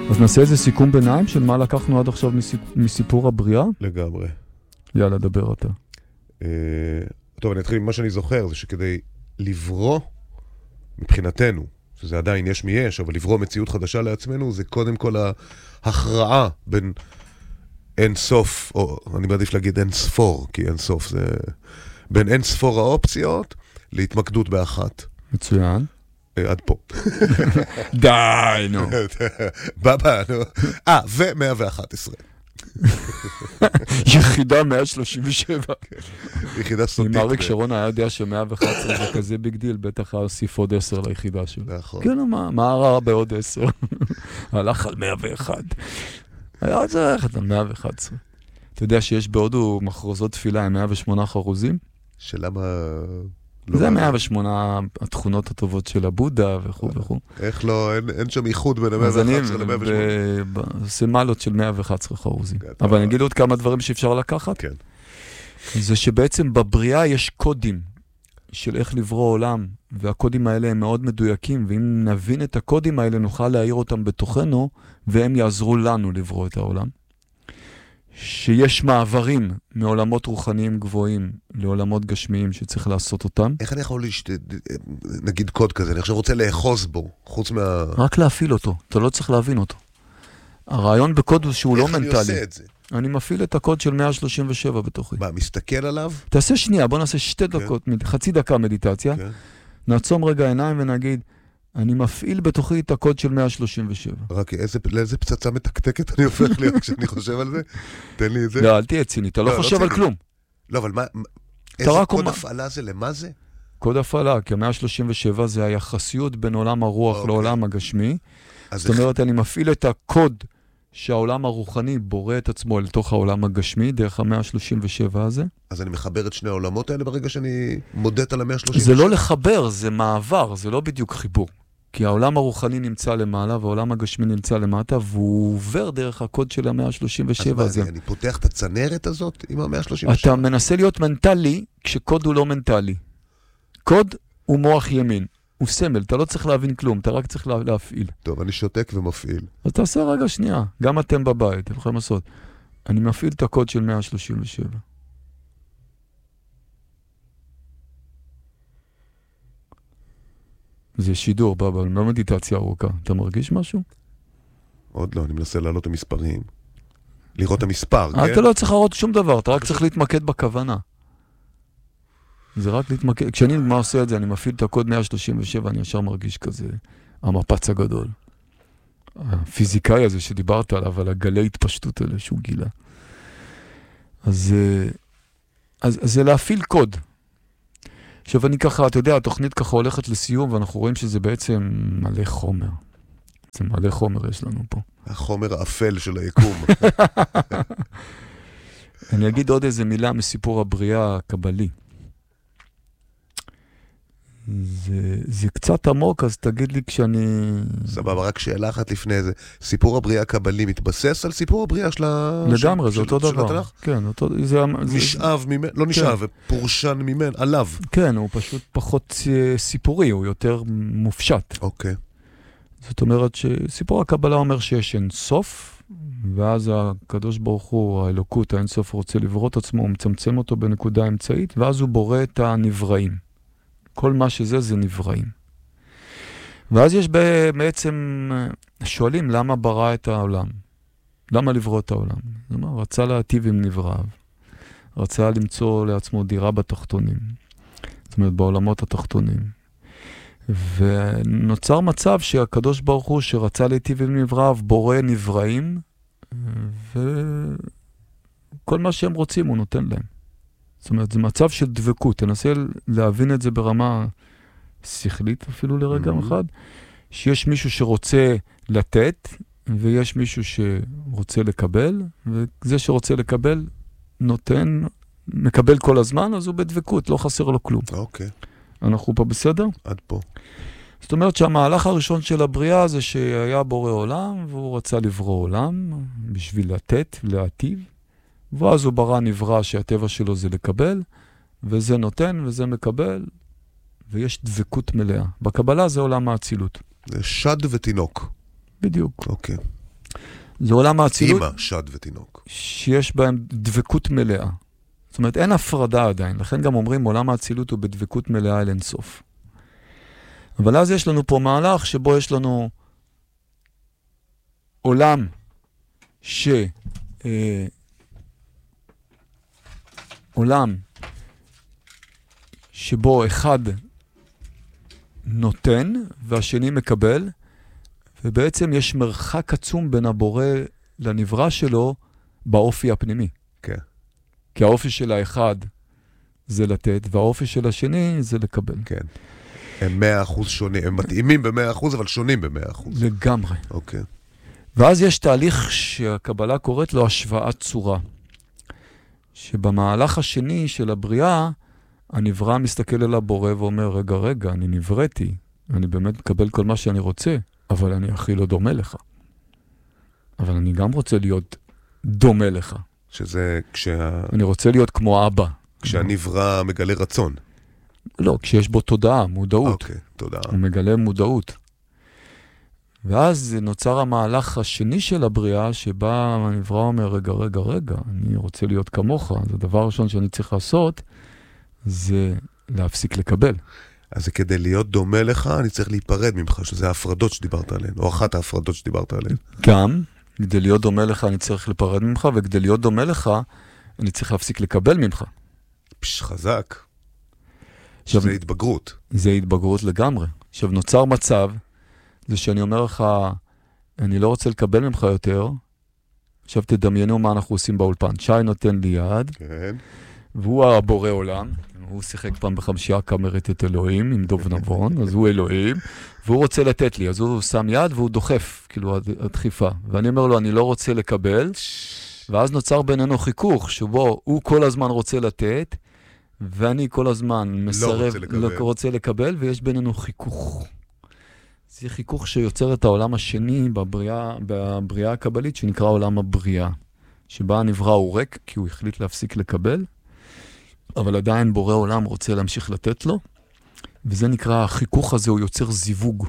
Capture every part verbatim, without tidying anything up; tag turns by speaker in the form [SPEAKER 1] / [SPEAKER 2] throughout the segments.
[SPEAKER 1] אז נעשה איזה סיכום ביניים של מה לקחנו עד עכשיו מסיפור הבריאה?
[SPEAKER 2] לגמרי.
[SPEAKER 1] יאללה, דבר אתה.
[SPEAKER 2] טוב, אני אתחיל עם מה שאני זוכר, זה שכדי לברוא מבחינתנו, שזה עדיין יש מי יש, אבל לברוא מציאות חדשה לעצמנו, זה קודם כל ההכרעה בין אין סוף, או אני מעדיף להגיד אין ספור, כי אין סוף זה בין אין ספור האופציות להתמקדות באחת.
[SPEAKER 1] מצוין.
[SPEAKER 2] עד פה.
[SPEAKER 1] די, נו.
[SPEAKER 2] בבא, נו. אה, ו-מאה ואחת עשרה.
[SPEAKER 1] יחידה מאה שלושים ושבע.
[SPEAKER 2] יחידה סודית.
[SPEAKER 1] אם אריק שרון היה יודע ש-מאה ואחת עשרה זה כזה ביג דיל, בטח היה הוסיף עוד עשר ליחידה שלו.
[SPEAKER 2] נכון.
[SPEAKER 1] כן, מה הרע בעוד עשר? הלך על מאה ואחת. היה עוד זה הלכת על מאה ואחת עשרה. אתה יודע שיש בהודו מחרוזות תפילה עם מאה ושמונה חרוזים?
[SPEAKER 2] שלמה...
[SPEAKER 1] זה מאה ושמונה התכונות הטובות של הבודה וכו' וכו'.
[SPEAKER 2] איך לא, אין שם איחוד בין מאה ואחת עשרה ל-מאה ושמונה.
[SPEAKER 1] זה מעלות של מאה ואחת עשרה חרוזים. אבל אני אגיד עוד כמה דברים שאפשר לקחת.
[SPEAKER 2] כן.
[SPEAKER 1] זה שבעצם בבריאה יש קודים של איך לברוא עולם, והקודים האלה הם מאוד מדויקים, ואם נבין את הקודים האלה נוכל להעיר אותם בתוכנו, והם יעזרו לנו לברוא את העולם. שיש מעברים מעולמות רוחניים גבוהים לעולמות גשמיים שצריך לעשות אותם.
[SPEAKER 2] איך אני יכול להשת... נגיד קוד כזה, אני עכשיו רוצה לאחוז בו, חוץ מה...
[SPEAKER 1] רק להפעיל אותו, אתה לא צריך להבין אותו. הרעיון בקוד הוא שהוא לא מנטלי. איך אני
[SPEAKER 2] עושה את זה?
[SPEAKER 1] אני מפעיל את הקוד של מאה שלושים ושבע בתוכי.
[SPEAKER 2] מה, מסתכל עליו?
[SPEAKER 1] תעשה שנייה, בוא נעשה שתי דקות, חצי דקה מדיטציה. נעצום רגע עיניים ונגיד, אני מפעיל בתוכי את הקוד של מאה שלושים ושבע.
[SPEAKER 2] רק איזה, לאיזה פצצה מתקתקת אני הופך להיות כשאני חושב על זה? תן לי את זה.
[SPEAKER 1] לא, אל תהיה ציני, אתה לא חושב על כלום.
[SPEAKER 2] לא, אבל מה, איזה קוד הפעלה זה? למה זה?
[SPEAKER 1] קוד הפעלה, כי מאה שלושים ושבע זה היחסיות בין עולם הרוח לעולם הגשמי. זאת אומרת, אני מפעיל את הקוד שהעולם הרוחני בורא את עצמו לתוך העולם הגשמי, דרך ה-מאה שלושים ושבע הזה.
[SPEAKER 2] אז אני מחבר את שני העולמות האלה ברגע שאני מודד על ה-מאה שלושים
[SPEAKER 1] זה
[SPEAKER 2] ושבע?
[SPEAKER 1] לא לחבר, זה מעבר, זה לא בדיוק חיבור. כי העולם הרוחני נמצא למעלה, והעולם הגשמי נמצא למטה, והוא עובר דרך הקוד של ה-מאה שלושים ושבע הזה.
[SPEAKER 2] אז מה, אני פותח את הצנרת הזאת עם ה-מאה שלושים ושבע?
[SPEAKER 1] אתה מנסה להיות מנטלי, כשקוד הוא לא מנטלי. קוד הוא מוח ימין. הוא סמל, אתה לא צריך להבין כלום, אתה רק צריך להפעיל.
[SPEAKER 2] טוב, אני שותק ומפעיל.
[SPEAKER 1] אז תעשה רגע שנייה, גם אתם בבית, אתם יכולים לעשות. אני מפעיל את הקוד של מאה שלושים ושבע. זה שידור, בבא, לא מדיטציה ארוכה. אתה מרגיש משהו?
[SPEAKER 2] עוד לא, אני מנסה לעלות את המספרים. לראות את המספר, כן?
[SPEAKER 1] אתה לא צריך לראות שום דבר, אתה רק צריך להתמקד בכוונה. זה רק להתמקד. כשאני מה עושה את זה, אני מפעיל את הקוד מאה שלושים ושבע, אני ישר מרגיש כזה, המפץ הגדול. הפיזיקאי הזה שדיברת עליו, על הגלי התפשטות האלה שהוא גילה. אז, אז, אז זה להפעיל קוד. עכשיו אני ככה, אתה יודע, התוכנית ככה הולכת לסיום, ואנחנו רואים שזה בעצם מלא חומר. זה מלא חומר יש לנו פה.
[SPEAKER 2] החומר האפל של היקום.
[SPEAKER 1] אני אגיד עוד איזה מילה מסיפור הבריאה הקבלי. זה, זה קצת עמוק, אז תגיד לי כשאני...
[SPEAKER 2] סבבה, רק שאלה אחת לפני זה. סיפור הבריאה הקבלי מתבסס על סיפור הבריאה של ה...
[SPEAKER 1] לגמרי, זה
[SPEAKER 2] של,
[SPEAKER 1] אותו
[SPEAKER 2] של
[SPEAKER 1] דבר.
[SPEAKER 2] התנ"ך?
[SPEAKER 1] כן, אותו... זה,
[SPEAKER 2] נשאב
[SPEAKER 1] זה...
[SPEAKER 2] ממנו, לא נשאב, כן. פורשן ממנו, עליו.
[SPEAKER 1] כן, הוא פשוט פחות סיפורי, הוא יותר מופשט.
[SPEAKER 2] אוקיי.
[SPEAKER 1] זאת אומרת שסיפור הקבלה אומר שיש אין סוף, ואז הקדוש ברוך הוא, האלוקות, האין סוף רוצה לברוא את עצמו, הוא מצמצם אותו בנקודה אמצעית, ואז הוא בורא את הנבראים. כל מה שזה זה נבראים. ואז יש בעצם, שואלים למה ברא את העולם? למה לברוא את העולם? זאת אומרת, רצה להטיב עם נבראיו, רצה למצוא לעצמו דירה בתחתונים, זאת אומרת בעולמות התחתונים. ונוצר מצב שהקדוש ברוך הוא שרצה להטיב עם נבראיו, בורא נבראים, וכל מה שהם רוצים הוא נותן להם. זאת אומרת, זה מצב של דבקות. תנסה להבין את זה ברמה שכלית אפילו לרגע mm-hmm. אחד, שיש מישהו שרוצה לתת, ויש מישהו שרוצה לקבל, וזה שרוצה לקבל נותן, מקבל כל הזמן, אז הוא בדבקות, לא חסר לו כלום.
[SPEAKER 2] אוקיי. Okay.
[SPEAKER 1] אנחנו פה בסדר?
[SPEAKER 2] עד פה.
[SPEAKER 1] זאת אומרת שהמהלך הראשון של הבריאה זה שהיה בורא עולם, והוא רצה לברוא עולם בשביל לתת, להטיב, ואז הוא ברא נברא שהטבע שלו זה לקבל, וזה נותן וזה מקבל, ויש דבקות מלאה. בקבלה זה עולם האצילות.
[SPEAKER 2] זה שד ותינוק.
[SPEAKER 1] בדיוק.
[SPEAKER 2] אוקיי.
[SPEAKER 1] זה עולם האצילות.
[SPEAKER 2] אמא, שד ותינוק.
[SPEAKER 1] שיש בהם דבקות מלאה. זאת אומרת, אין הפרדה עדיין. לכן גם אומרים, עולם האצילות הוא בדבקות מלאה אל אינסוף. אבל אז יש לנו פה מהלך שבו יש לנו עולם ש... אה, עולם שבו אחד נותן והשני מקבל, ובעצם יש מרחק עצום בין הבורא לנברא שלו באופי הפנימי.
[SPEAKER 2] כן.
[SPEAKER 1] כי האופי של האחד זה לתת, והאופי של השני זה לקבל.
[SPEAKER 2] כן. הם מאה אחוז שונים, הם מתאימים ב-מאה אחוז, אבל שונים ב-מאה אחוז.
[SPEAKER 1] לגמרי.
[SPEAKER 2] אוקיי.
[SPEAKER 1] ואז יש תהליך שהקבלה קוראת לו השוואת צורה. שבמהלך השני של הבריאה, הנברא מסתכל על הבורא ואומר, רגע, רגע, אני נבראתי, אני באמת מקבל כל מה שאני רוצה, אבל אני הכי לא דומה לך. אבל אני גם רוצה להיות דומה לך.
[SPEAKER 2] שזה כשה...
[SPEAKER 1] אני רוצה להיות כמו אבא.
[SPEAKER 2] כשהנברא מגלה רצון.
[SPEAKER 1] לא, כשיש בו תודעה, מודעות.
[SPEAKER 2] אוקיי, תודעה.
[SPEAKER 1] הוא מגלה מודעות. ואז נוצר המהלך השני של הבריאה, שבה הנברא אומר, רגע, רגע, רגע, אני רוצה להיות כמוך. אז הדבר הראשון שאני צריך לעשות, זה להפסיק לקבל.
[SPEAKER 2] אז זה כדי להיות דומה לך, אני צריך להיפרד ממך, שזה ההפרדות שדיברת עליהן, או אחת ההפרדות שדיברת עליהן.
[SPEAKER 1] גם, כדי להיות דומה לך, אני צריך להיפרד ממך, וכדי להיות דומה לך, אני צריך להפסיק לקבל ממך.
[SPEAKER 2] פש, חזק.
[SPEAKER 1] עכשיו,
[SPEAKER 2] זה התבגרות.
[SPEAKER 1] זה התבגרות לגמרי. עכשיו, נוצר מצב, זה שאני אומר לך, אני לא רוצה לקבל ממך יותר, עכשיו תדמיינו מה אנחנו עושים באולפן. שי נותן לי יד,
[SPEAKER 2] כן.
[SPEAKER 1] והוא הבורא עולם, הוא שיחק פעם בחמישייה קאמרית את אלוהים, עם דוב נבון, אז הוא אלוהים, והוא רוצה לתת לי, אז הוא שם יד והוא דוחף, כאילו, הדחיפה. ואני אומר לו, אני לא רוצה לקבל, ואז נוצר בינינו חיכוך, שבו הוא כל הזמן רוצה לתת, ואני כל הזמן מסרב,
[SPEAKER 2] לא רוצה לקבל.
[SPEAKER 1] לא רוצה לקבל, ויש בינינו חיכוך. זה חיכוך שיוצר את העולם השני בבריאה, בבריאה הקבלית, שנקרא עולם הבריאה, שבה הנברא הוא ריק, כי הוא החליט להפסיק לקבל, אבל עדיין בורא עולם רוצה להמשיך לתת לו, וזה נקרא, החיכוך הזה הוא יוצר זיווג.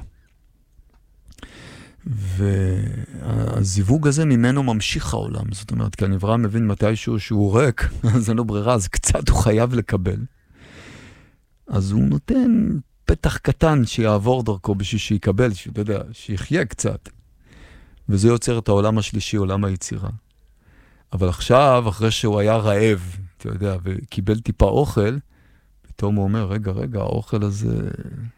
[SPEAKER 1] והזיווג הזה ממנו ממשיך העולם. זאת אומרת, כי הנברא מבין מתישהו שהוא ריק, אז אין לו ברירה, אז קצת הוא חייב לקבל. אז הוא נותן פתח קטן שיעבור דרכו בשביל שיקבל, שאתה יודע, שיחיה קצת. וזה יוצר את העולם השלישי, עולם היצירה. אבל עכשיו, אחרי שהוא היה רעב, אתה יודע, וקיבל טיפה אוכל, פתאום הוא אומר, רגע, רגע, האוכל הזה...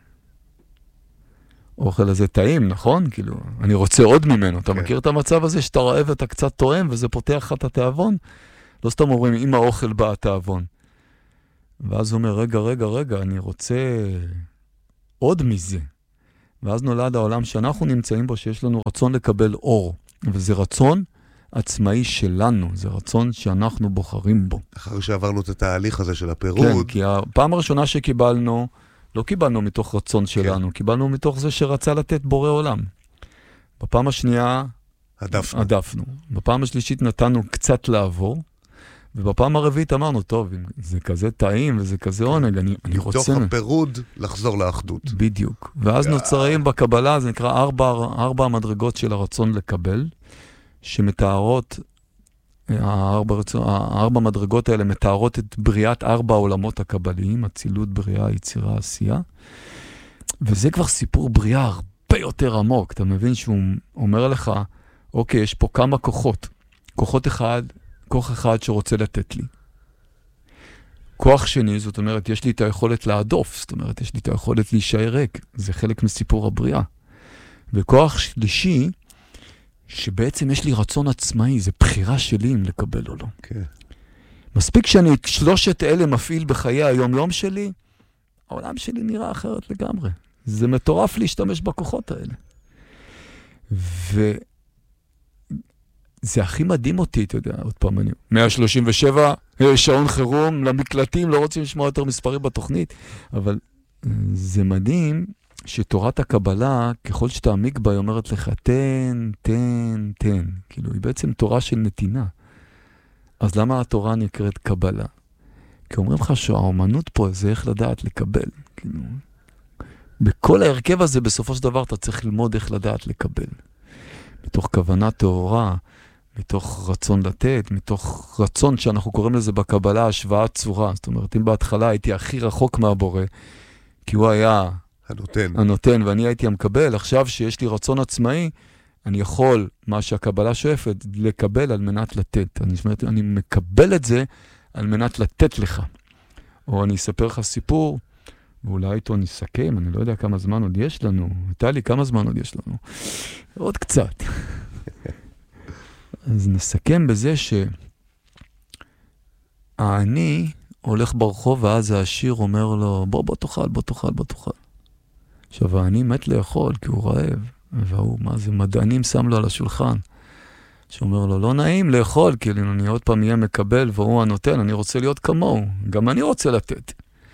[SPEAKER 1] האוכל הזה טעים, נכון? כאילו, אני רוצה עוד ממנו. אתה
[SPEAKER 2] כן.
[SPEAKER 1] מכיר את המצב הזה שאתה רעב ואתה קצת טועם, וזה פותח לך את התאבון? לא סתם אומרים, עם האוכל בא התאבון. ואז הוא אומר, רגע, רגע, רגע, אני רוצה עוד מזה. ואז נולד העולם שאנחנו נמצאים בו, שיש לנו רצון לקבל אור. וזה רצון עצמאי שלנו, זה רצון שאנחנו בוחרים בו.
[SPEAKER 2] אחרי שעברנו את התהליך הזה של הפירוד.
[SPEAKER 1] כן, כי הפעם הראשונה שקיבלנו, לא קיבלנו מתוך רצון שלנו, כן. קיבלנו מתוך זה שרצה לתת בורא עולם. בפעם השנייה,
[SPEAKER 2] הדפנו.
[SPEAKER 1] הדפנו. בפעם השלישית נתנו קצת לעבור, ובפעם הרביעית אמרנו, טוב, זה כזה טעים וזה כזה עונג, אני, אני רוצה...
[SPEAKER 2] מתוך הפירוד לחזור לאחדות.
[SPEAKER 1] בדיוק. ואז yeah. נוצרים בקבלה, זה נקרא ארבע, ארבע המדרגות של הרצון לקבל, שמתארות, הארבע, הארבע מדרגות האלה מתארות את בריאת ארבע העולמות הקבליים, הצילות, בריאה, יצירה, עשייה. וזה כבר סיפור בריאה הרבה יותר עמוק. אתה מבין שהוא אומר לך, אוקיי, יש פה כמה כוחות. כוחות אחד, כוח אחד שרוצה לתת לי. כוח שני, זאת אומרת, יש לי את היכולת להדוף, זאת אומרת, יש לי את היכולת להישאר ריק. זה חלק מסיפור הבריאה. וכוח שלישי, שבעצם יש לי רצון עצמאי, זה בחירה שלי אם לקבל או לא.
[SPEAKER 2] כן.
[SPEAKER 1] מספיק שאני את שלושת אלה מפעיל בחיי היום-יום שלי, העולם שלי נראה אחרת לגמרי. זה מטורף להשתמש בכוחות האלה. וזה הכי מדהים אותי, אתה יודע, עוד פעם אני... מאה שלושים ושבע, שעון חירום, למקלטים, לא רוצים לשמוע יותר מספרים בתוכנית, אבל זה מדהים שתורת הקבלה, ככל שאתה עמיק בה, היא אומרת לך, תן, תן, תן. כאילו, היא בעצם תורה של נתינה. אז למה התורה נקראת קבלה? כי אומרים לך שהאומנות פה זה איך לדעת לקבל. כאילו, בכל ההרכב הזה, בסופו של דבר, אתה צריך ללמוד איך לדעת לקבל. מתוך כוונה טהורה, מתוך רצון לתת, מתוך רצון שאנחנו קוראים לזה בקבלה השוואת צורה. זאת אומרת, אם בהתחלה הייתי הכי רחוק מהבורא, כי הוא היה
[SPEAKER 2] הנותן,
[SPEAKER 1] הנותן ואני הייתי המקבל, עכשיו שיש לי רצון עצמאי, אני יכול, מה שהקבלה שואפת, לקבל על מנת לתת. אני, אומרת, אני מקבל את זה על מנת לתת לך. או אני אספר לך סיפור, ואולי איתו נסכם, אני לא יודע כמה זמן עוד יש לנו. טלי, כמה זמן עוד יש לנו? עוד קצת. אז נסכם בזה שהאני הולך ברחוב, ואז העשיר אומר לו, בוא, בוא תאכל, בוא תאכל, בוא תאכל. עכשיו, האני מת לאכול, כי הוא רעב. והוא, מה זה, מדענים שם לו על השולחן. שאומר לו, לא נעים לאכול, כי אני עוד פעם יהיה מקבל, והוא הנותן, אני רוצה להיות כמוהו. גם אני רוצה לתת.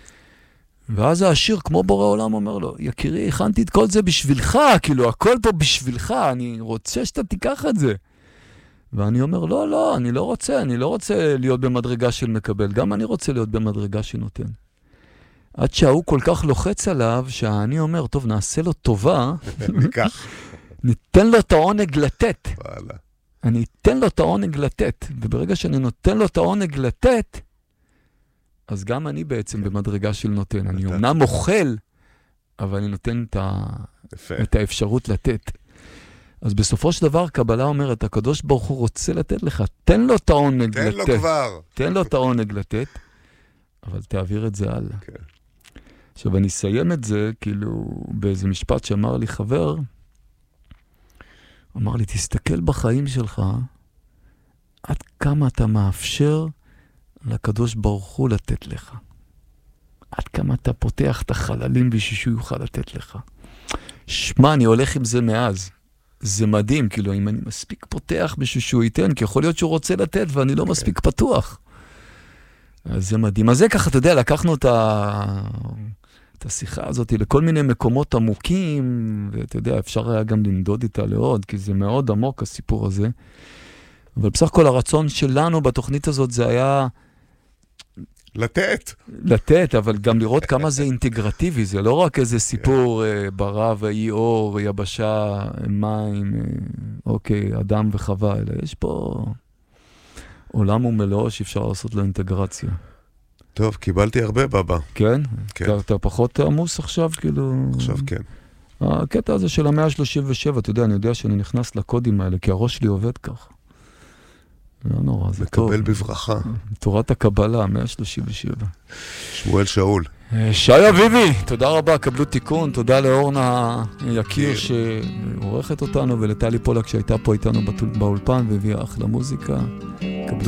[SPEAKER 1] ואז העשיר, כמו בורא עולם, אומר לו, יקירי, הכנתי את כל זה בשבילך, כאילו, הכל פה בשבילך, אני רוצה שאתה תיקח את זה. ואני אומר, לא, לא, אני לא רוצה, אני לא רוצה להיות במדרגה של מקבל, גם אני רוצה להיות במדרגה שנותן. עד שההוא כל כך לוחץ עליו, שאני אומר, טוב, נעשה לו טובה,
[SPEAKER 2] ניקח.
[SPEAKER 1] ניתן לו את העונג לתת.
[SPEAKER 2] וואלה.
[SPEAKER 1] אני אתן לו את העונג לתת, וברגע שאני נותן לו את העונג לתת, אז גם אני בעצם במדרגה של נותן. אני אומנם אוכל, אבל אני נותן את, ה... את האפשרות לתת. אז בסופו של דבר, קבלה אומרת, הקדוש ברוך הוא רוצה לתת לך, תן לו את העונג
[SPEAKER 2] תן
[SPEAKER 1] לתת.
[SPEAKER 2] לו כבר.
[SPEAKER 1] תן לו את העונג לתת, אבל תעביר את זה הלאה.
[SPEAKER 2] כן.
[SPEAKER 1] עכשיו, אני אסיים את זה, כאילו, באיזה משפט שאמר לי חבר, אמר לי, תסתכל בחיים שלך, עד כמה אתה מאפשר לקדוש ברוך הוא לתת לך. עד כמה אתה פותח את החללים בשביל שהוא יוכל לתת לך. שמע, אני הולך עם זה מאז. זה מדהים, כאילו, אם אני מספיק פותח בשביל שהוא ייתן, כי יכול להיות שהוא רוצה לתת ואני לא מספיק פתוח. אז זה מדהים. אז זה ככה, אתה יודע, לקחנו את ה... את השיחה הזאת לכל מיני מקומות עמוקים, ואתה יודע, אפשר היה גם לנדוד איתה לעוד, כי זה מאוד עמוק הסיפור הזה. אבל בסך הכל הרצון שלנו בתוכנית הזאת זה היה...
[SPEAKER 2] לתת.
[SPEAKER 1] לתת, אבל גם לראות כמה זה אינטגרטיבי, זה לא רק איזה סיפור אה, ברב, האי אור, יבשה, מים, אה, אוקיי, אדם וחווה, אלא יש פה עולם ומלואו שאפשר לעשות לו אינטגרציה.
[SPEAKER 2] טוב, קיבלתי הרבה בבא.
[SPEAKER 1] כן?
[SPEAKER 2] כן.
[SPEAKER 1] אתה, אתה פחות עמוס עכשיו, כאילו...
[SPEAKER 2] עכשיו כן.
[SPEAKER 1] הקטע הזה של המאה שלושים ושבע, אתה יודע, אני יודע שאני נכנס לקודים האלה, כי הראש שלי עובד כך. לא נורא, זה טוב.
[SPEAKER 2] מקבל בברכה.
[SPEAKER 1] תורת הקבלה, מאה שלושים ושבע.
[SPEAKER 2] שמואל שאול.
[SPEAKER 1] שי אביבי, תודה רבה, קבלו תיקון, תודה לאורנה יקיר שעורכת אותנו, ולטלי פולק שהייתה פה איתנו באולפן והביאה אחלה מוזיקה. קבלו